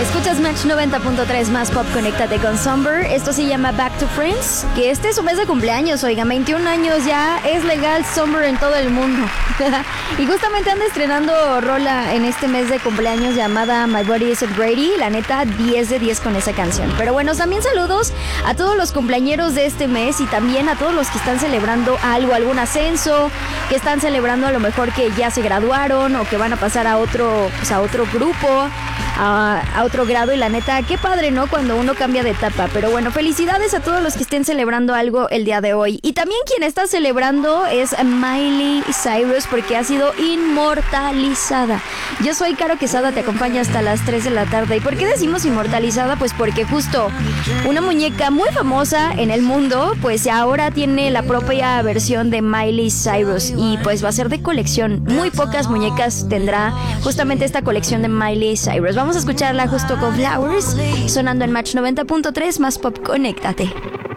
Escuchas Match 90.3 más pop, conéctate con Somber. Esto se llama Back to Friends, que este es su mes de cumpleaños, oigan, 21 años ya, es legal Somber en todo el mundo. Y justamente anda estrenando rola en este mes de cumpleaños llamada My Body Is It Grady. La neta, 10 de 10 con esa canción. Pero bueno, también saludos a todos los cumpleañeros de este mes y también a todos los que están celebrando algo, algún ascenso, que están celebrando a lo mejor que ya se graduaron o que van a pasar a otro grupo, a otro grado. Y la neta, qué padre, ¿no? Cuando uno cambia de etapa. Pero bueno, felicidades a todos los que estén celebrando algo el día de hoy. Y también quien está celebrando es Miley Cyrus, porque ha sido inmortalizada. Yo soy Caro Quesada, te acompaño hasta las 3 de la tarde. ¿Y por qué decimos inmortalizada? Pues porque justo una muñeca muy famosa en el mundo, pues ahora tiene la propia versión de Miley Cyrus y pues va a ser de colección. Muy pocas muñecas tendrá justamente esta colección de Miley Cyrus. Vamos a escucharla justo con Flowers, sonando en Match 90.3 más pop, conéctate.